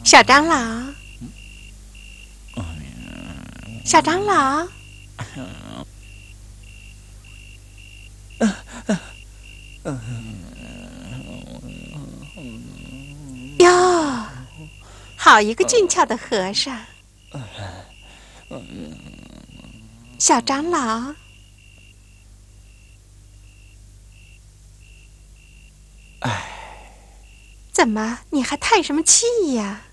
小长老，小长老，哟，好一个俊俏的和尚！小长老，怎么你还叹什么气呀？